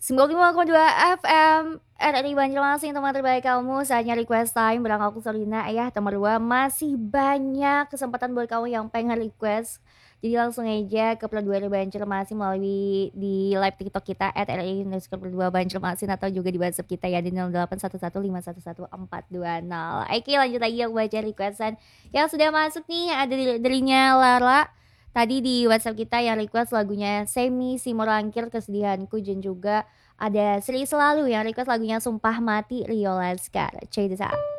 95,2 FM RRI Banjarmasin, teman terbaik kamu. Saatnya request time bareng aku Solina ya. Teman dua masih banyak kesempatan buat kamu yang pengen request. Jadi langsung aja ke Produari Banjarmasin melalui di live TikTok kita @RRI_Produa Banjarmasin atau juga di WhatsApp kita ya di 0811511420. Oke, lanjut lagi aku baca requestan yang sudah masuk nih. Ada darinya Lara. Tadi di WhatsApp kita yang request lagunya Semi Simorangkir Kesedihanku, dan juga ada Sri Selalu yang request lagunya Sumpah Mati Rio Laskar. Check this out.